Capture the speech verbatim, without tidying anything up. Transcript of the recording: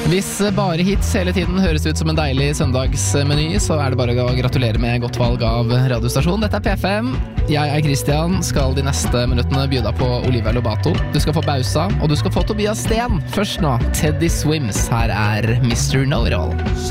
Hvis bare hits hele tiden høres ut som en deilig søndagsmeny, så er det bare å gratulere med godt valg av radiostasjon. Dette er P fem. Jeg er Christian, skal de neste minuttene by deg på Olivia Lobato. Du skal få Bausa, og du skal få Tobias Sten. Først nå, Teddy Swims. Her er mister Know-It-All.